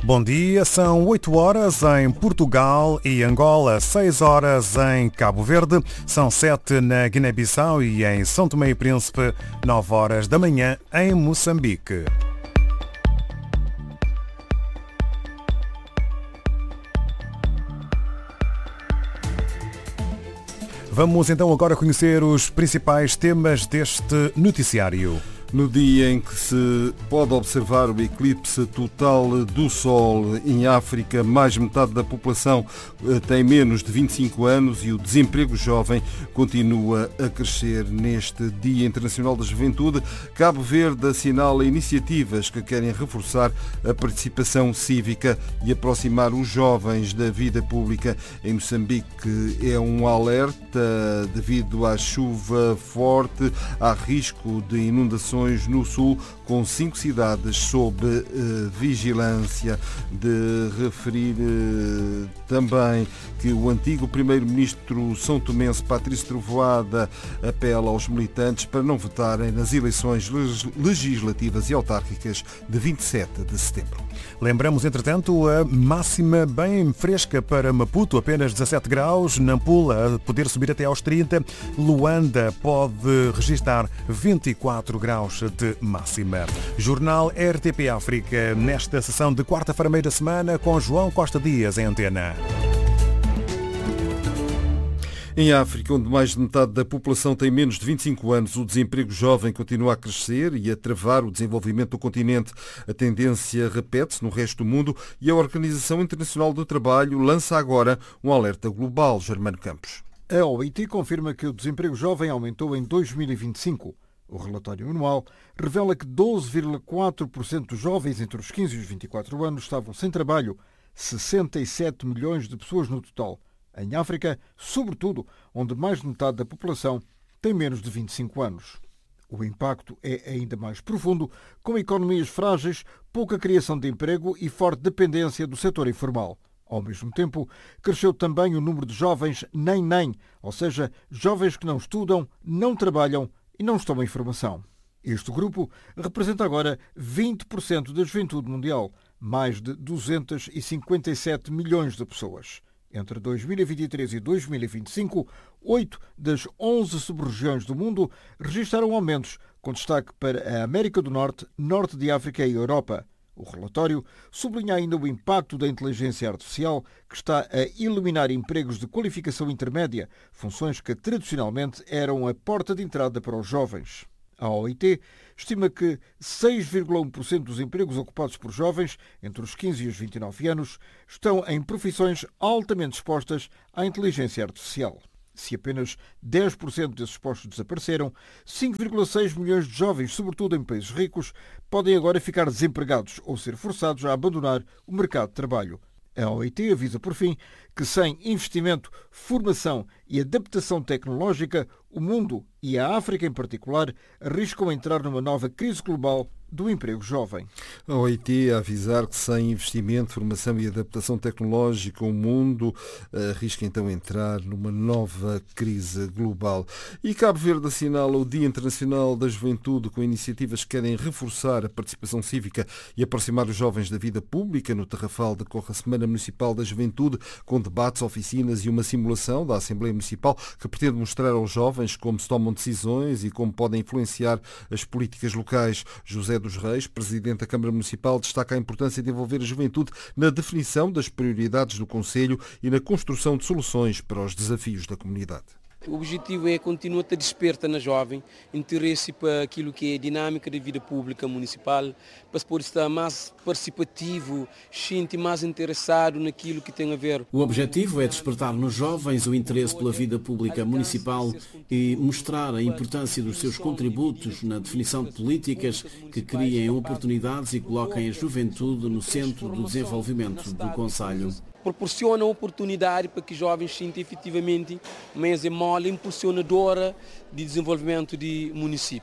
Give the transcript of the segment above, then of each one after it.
Bom dia, são 8 horas em Portugal e Angola, 6 horas em Cabo Verde, são 7 na Guiné-Bissau e em São Tomé e Príncipe, 9 horas da manhã em Moçambique. Vamos então agora conhecer os principais temas deste noticiário. No dia em que se pode observar o eclipse total do Sol em África, mais de metade da população tem menos de 25 anos e o desemprego jovem continua a crescer. Neste Dia Internacional da Juventude, Cabo Verde assinala iniciativas que querem reforçar a participação cívica e aproximar os jovens da vida pública. Em Moçambique é um alerta devido à chuva forte, há risco de inundações no sul, com 5 cidades sob vigilância. De referir também que o antigo primeiro-ministro são-tomense Patrício Trovoada apela aos militantes para não votarem nas eleições legislativas e autárquicas de 27 de setembro. Lembramos, entretanto, a máxima bem fresca para Maputo, apenas 17 graus, Nampula a poder subir até aos 30, Luanda pode registrar 24 graus de máxima. Jornal RTP África, nesta sessão de quarta-feira, meia da semana, com João Costa Dias em antena. Em África, onde mais de metade da população tem menos de 25 anos, o desemprego jovem continua a crescer e a travar o desenvolvimento do continente. A tendência repete-se no resto do mundo e a Organização Internacional do Trabalho lança agora um alerta global. Germano Campos. A OIT confirma que o desemprego jovem aumentou em 2025. O relatório anual revela que 12,4% dos jovens entre os 15 e os 24 anos estavam sem trabalho, 67 milhões de pessoas no total. Em África, sobretudo, onde mais de metade da população tem menos de 25 anos. O impacto é ainda mais profundo, com economias frágeis, pouca criação de emprego e forte dependência do setor informal. Ao mesmo tempo, cresceu também o número de jovens nem, ou seja, jovens que não estudam, não trabalham e não estão em formação. Este grupo representa agora 20% da juventude mundial, mais de 257 milhões de pessoas. Entre 2023 e 2025, 8 das 11 sub-regiões do mundo registraram aumentos, com destaque para a América do Norte, Norte de África e Europa. O relatório sublinha ainda o impacto da inteligência artificial, que está a eliminar empregos de qualificação intermédia, funções que tradicionalmente eram a porta de entrada para os jovens. A OIT estima que 6,1% dos empregos ocupados por jovens entre os 15 e os 29 anos estão em profissões altamente expostas à inteligência artificial. Se apenas 10% desses postos desapareceram, 5,6 milhões de jovens, sobretudo em países ricos, podem agora ficar desempregados ou ser forçados a abandonar o mercado de trabalho. A OIT avisa, por fim, que sem investimento, formação e adaptação tecnológica, o mundo, e a África em particular, arriscam entrar numa nova crise global do emprego jovem. A OIT a avisar que sem investimento, formação e adaptação tecnológica, o mundo arrisca então entrar numa nova crise global. E Cabo Verde assinala o Dia Internacional da Juventude com iniciativas que querem reforçar a participação cívica e aproximar os jovens da vida pública. No Tarrafal decorre a Semana Municipal da Juventude, com debates, oficinas e uma simulação da Assembleia Municipal que pretende mostrar aos jovens como se tomam decisões e como podem influenciar as políticas locais. José dos Reis, presidente da Câmara Municipal, destaca a importância de envolver a juventude na definição das prioridades do Conselho e na construção de soluções para os desafios da comunidade. O objetivo é continuar a despertar na jovem interesse para aquilo que é dinâmica da vida pública municipal, para se poder estar mais participativo, sentir mais interessado naquilo que tem a ver. O objetivo é despertar nos jovens o interesse pela vida pública municipal e mostrar a importância dos seus contributos na definição de políticas que criem oportunidades e coloquem a juventude no centro do desenvolvimento do Conselho. Proporciona oportunidade para que jovens sintam efetivamente, mas é mole impulsionadora de desenvolvimento do município.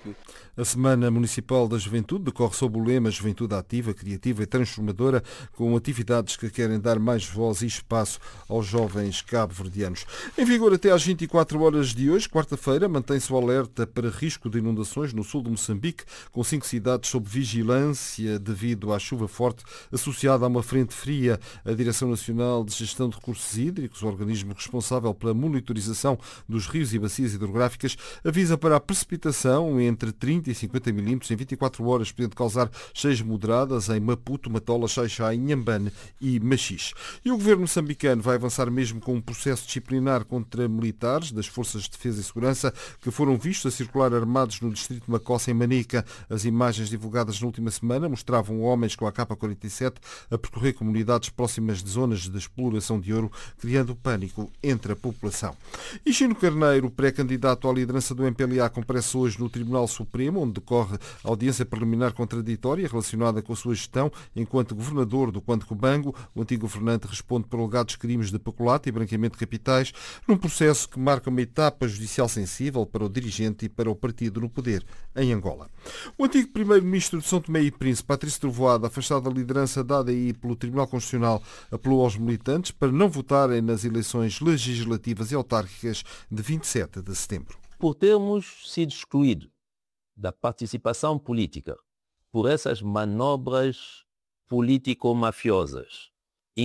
A Semana Municipal da Juventude decorre sob o lema Juventude Ativa, Criativa e Transformadora, com atividades que querem dar mais voz e espaço aos jovens cabo-verdianos. Em vigor até às 24 horas de hoje, quarta-feira, mantém-se o alerta para risco de inundações no sul de Moçambique, com 5 cidades sob vigilância devido à chuva forte associada a uma frente fria. A Direção Nacional de Gestão de Recursos Hídricos, o organismo responsável pela monitorização dos rios e bacias hidrográficas, avisa para a precipitação entre 30 e 50 milímetros em 24 horas, podendo causar cheias moderadas em Maputo, Matola, Xai-Xai, Inhambane e Machis. E o governo moçambicano vai avançar mesmo com um processo disciplinar contra militares das Forças de Defesa e Segurança que foram vistos a circular armados no distrito de Macossa, em Manica. As imagens divulgadas na última semana mostravam homens com a AK-47 a percorrer comunidades próximas de zonas de exploração de ouro, criando pânico entre a população. E Chino Carneiro, pré-candidato à liderança do MPLA, comparece hoje no Tribunal Supremo, onde decorre a audiência preliminar contraditória relacionada com a sua gestão enquanto governador do Quanto Cubango. O antigo governante responde por alegados crimes de peculato e branqueamento de capitais, num processo que marca uma etapa judicial sensível para o dirigente e para o partido no poder em Angola. O antigo primeiro-ministro de São Tomé e Príncipe, Patrício Trovoada, afastado da liderança da ADI pelo Tribunal Constitucional, apelou aos militantes para não votarem nas eleições legislativas e autárquicas de 27 de setembro. Por termos sido excluídos da participação política por essas manobras político-mafiosas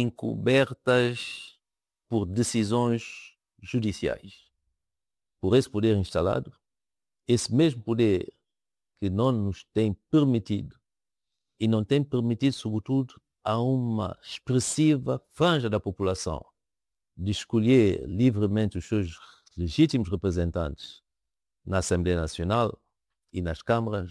encobertas por decisões judiciais, por esse poder instalado, esse mesmo poder que não nos tem permitido e não tem permitido, sobretudo, a uma expressiva franja da população de escolher livremente os seus legítimos representantes na Assembleia Nacional e nas câmaras,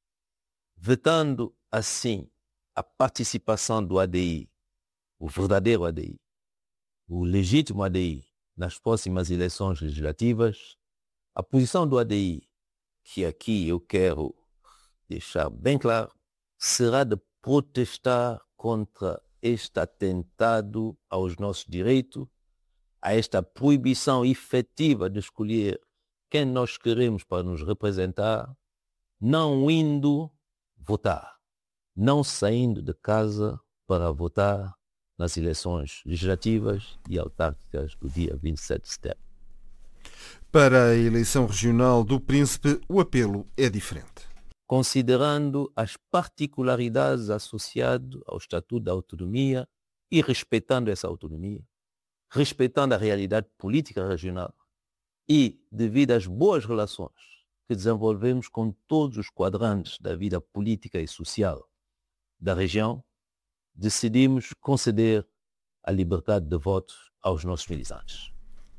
vetando assim a participação do ADI, o verdadeiro ADI, o legítimo ADI, nas próximas eleições legislativas. A posição do ADI, que aqui eu quero deixar bem claro, será de protestar contra este atentado aos nossos direitos, a esta proibição efetiva de escolher quem nós queremos para nos representar, não indo votar, não saindo de casa para votar nas eleições legislativas e autárquicas do dia 27 de setembro. Para a eleição regional do Príncipe, o apelo é diferente. Considerando as particularidades associadas ao Estatuto da Autonomia e respeitando essa autonomia, respeitando a realidade política regional e devido às boas relações que desenvolvemos com todos os quadrantes da vida política e social da região, decidimos conceder a liberdade de voto aos nossos militantes.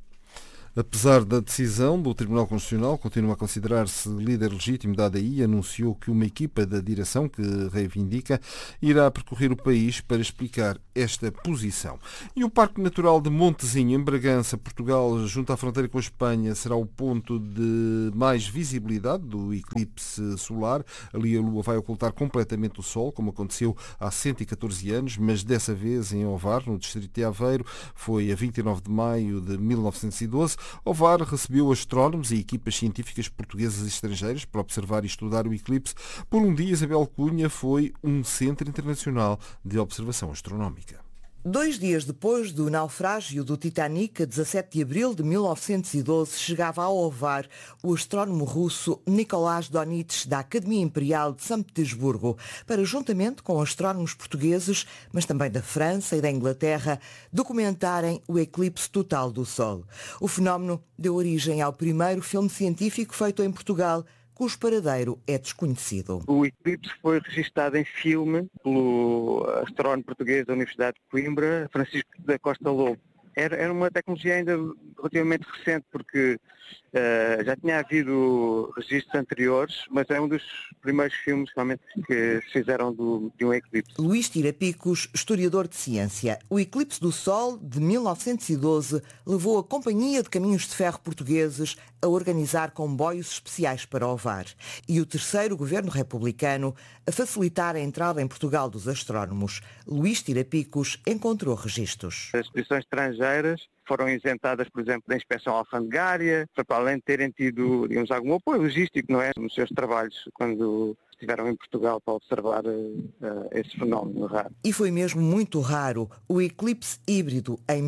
Apesar da decisão do Tribunal Constitucional, continua a considerar-se líder legítimo da ADI e anunciou que uma equipa da direção, que reivindica, irá percorrer o país para explicar esta posição. E o Parque Natural de Montezinho, em Bragança, Portugal, junto à fronteira com a Espanha, será o ponto de mais visibilidade do eclipse solar. Ali a Lua vai ocultar completamente o Sol, como aconteceu há 114 anos, mas dessa vez em Ovar, no distrito de Aveiro. Foi a 29 de maio de 1912. Ovar recebeu astrónomos e equipas científicas portuguesas e estrangeiras para observar e estudar o eclipse. Por um dia, Isabel Cunha foi um centro internacional de observação astronómica. 2 dias depois do naufrágio do Titanic, a 17 de abril de 1912, chegava a Ovar o astrónomo russo Nikolás Donitz, da Academia Imperial de São Petersburgo, para, juntamente com astrónomos portugueses, mas também da França e da Inglaterra, documentarem o eclipse total do Sol. O fenómeno deu origem ao primeiro filme científico feito em Portugal, cujo paradeiro é desconhecido. O eclipse foi registado em filme pelo astrónomo português da Universidade de Coimbra, Francisco da Costa Lobo. Era uma tecnologia ainda relativamente recente, porque já tinha havido registros anteriores, mas é um dos primeiros filmes realmente que se fizeram de um eclipse. Luís Tirapicos, historiador de ciência. O eclipse do Sol de 1912 levou a Companhia de Caminhos de Ferro portugueses a organizar comboios especiais para Ovar e o terceiro governo republicano a facilitar a entrada em Portugal dos astrónomos. Luís Tirapicos encontrou registros. As expedições estrangeiras foram isentadas, por exemplo, da inspeção alfandegária, para além de terem tido, digamos, algum apoio logístico, não é, nos seus trabalhos quando estiveram em Portugal para observar esse fenómeno raro. E foi mesmo muito raro o eclipse híbrido em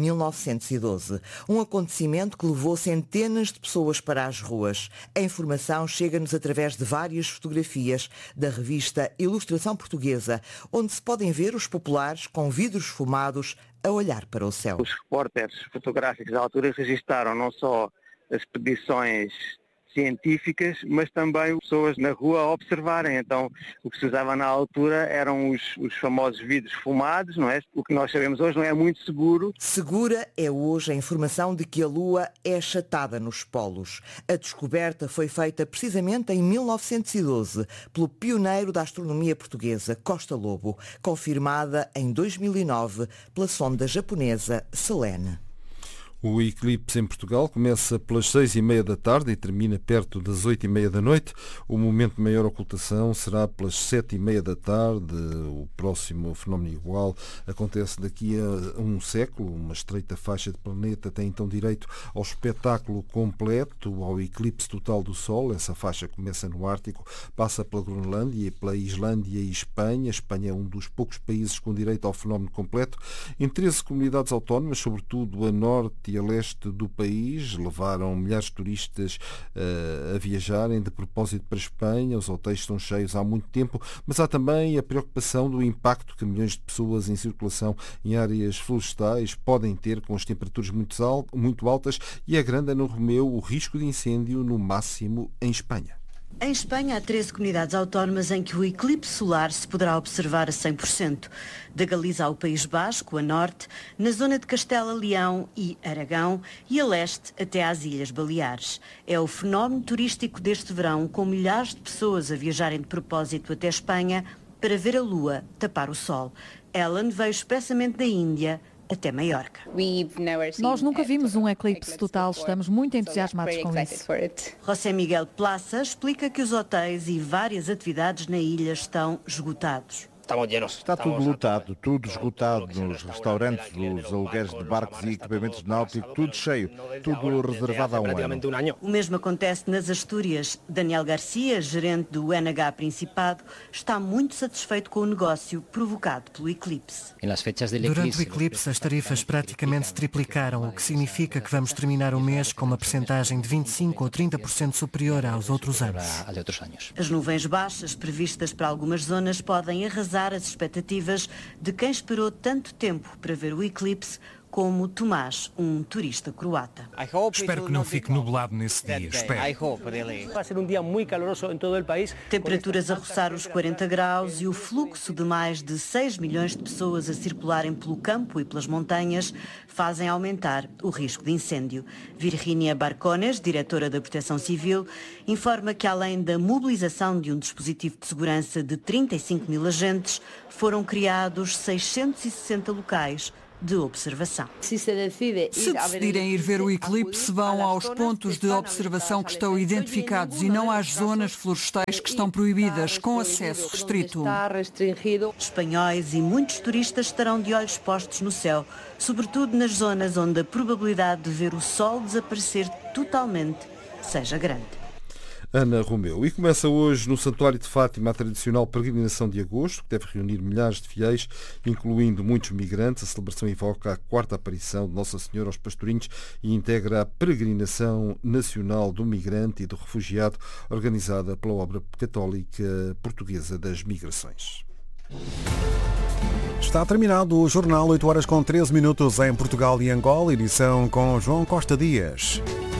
1912. Um acontecimento que levou centenas de pessoas para as ruas. A informação chega-nos através de várias fotografias da revista Ilustração Portuguesa, onde se podem ver os populares com vidros fumados a olhar para o céu. Os repórteres fotográficos da altura registaram não só as expedições científicas, mas também pessoas na rua a observarem. Então, o que se usava na altura eram os famosos vidros fumados, não é? O que nós sabemos hoje não é muito seguro. Segura é hoje a informação de que a Lua é achatada nos polos. A descoberta foi feita precisamente em 1912 pelo pioneiro da astronomia portuguesa, Costa Lobo, confirmada em 2009 pela sonda japonesa Selene. O eclipse em Portugal começa pelas 6h30 da tarde e termina perto das 8h30 da noite. O momento de maior ocultação será pelas 7h30 da tarde. O próximo fenómeno igual acontece daqui a um século. Uma estreita faixa de planeta tem então direito ao espetáculo completo, ao eclipse total do Sol. Essa faixa começa no Ártico, passa pela Groenlândia, pela Islândia e Espanha. A Espanha é um dos poucos países com direito ao fenómeno completo. Em 13 comunidades autónomas, sobretudo a norte e a leste do país, levaram milhares de turistas a viajarem de propósito para a Espanha. Os hotéis estão cheios há muito tempo, mas há também a preocupação do impacto que milhões de pessoas em circulação em áreas florestais podem ter com as temperaturas muito altas, e a grande no Romeu o risco de incêndio no máximo em Espanha. Em Espanha há 13 comunidades autónomas em que o eclipse solar se poderá observar a 100%. Da Galiza ao País Basco, a norte, na zona de Castela, Leão e Aragão, e a leste até às Ilhas Baleares. É o fenómeno turístico deste verão, com milhares de pessoas a viajarem de propósito até Espanha para ver a lua tapar o sol. Ellen veio expressamente da Índia até Maiorca. Nós nunca vimos um eclipse total, estamos muito entusiasmados com isso. José Miguel Plaza explica que os hotéis e várias atividades na ilha estão esgotados. Está tudo lotado, tudo esgotado nos restaurantes, os alugueres de barcos e equipamentos náuticos, tudo cheio, tudo reservado há um ano. O mesmo acontece nas Astúrias. Daniel Garcia, gerente do NH Principado, está muito satisfeito com o negócio provocado pelo eclipse. Durante o eclipse, as tarifas praticamente se triplicaram, o que significa que vamos terminar o mês com uma percentagem de 25% ou 30% superior aos outros anos. As nuvens baixas previstas para algumas zonas podem arrasar as expectativas de quem esperou tanto tempo para ver o eclipse, como Tomás, um turista croata. Espero que não fique nublado nesse dia. Espero. Vai ser um dia muito caloroso em todo o país. Temperaturas a roçar os 40 graus e o fluxo de mais de 6 milhões de pessoas a circularem pelo campo e pelas montanhas fazem aumentar o risco de incêndio. Virginia Barcones, diretora da Proteção Civil, informa que além da mobilização de um dispositivo de segurança de 35 mil agentes, foram criados 660 locais de observação. Se decidirem ir ver o eclipse, vão aos pontos de observação que estão identificados e não às zonas florestais que estão proibidas, com acesso restrito. Espanhóis e muitos turistas estarão de olhos postos no céu, sobretudo nas zonas onde a probabilidade de ver o sol desaparecer totalmente seja grande. Ana Romeu. E começa hoje no Santuário de Fátima a tradicional peregrinação de agosto, que deve reunir milhares de fiéis, incluindo muitos migrantes. A celebração invoca a quarta aparição de Nossa Senhora aos pastorinhos e integra a peregrinação nacional do migrante e do refugiado, organizada pela Obra Católica Portuguesa das Migrações. Está terminado o jornal 8h com 13 minutos em Portugal e Angola, edição com João Costa Dias.